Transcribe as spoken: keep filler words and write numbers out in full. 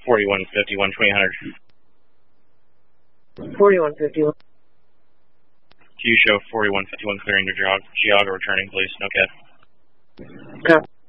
forty-one fifty-one, twenty hundred. forty-one fifty-one. Q show forty-one fifty-one clearing to Geog Geauga returning, please. Okay. Copy.